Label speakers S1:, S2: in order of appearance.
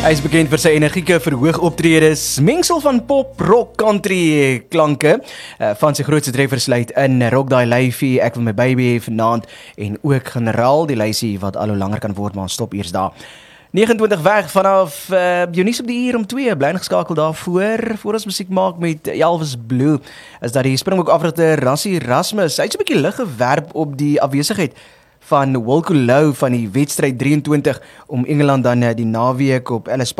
S1: Hy is bekend vir sy energieke verhoogoptredes, mengsel van pop, rock, country klanke. Van sy grootste treffers sluit in Rock Daai Lyfie, Ek Wil My Baby Hê Vanaand en ook Generaal, die lysie wat al hoe langer kan word, maar ons stop eers daar. 29 weg vanaf jou nuus op die uur om 2, bly ingeskakel daarvoor, voor ons musiek maak met Elvis Blue, is dat die Springbok afrigter Rassie Erasmus, hy het so 'n bietjie lig gewerp op die afwesigheid van Wilco Louw van die wedstryd 23 om Engeland dan die naweek op Ellis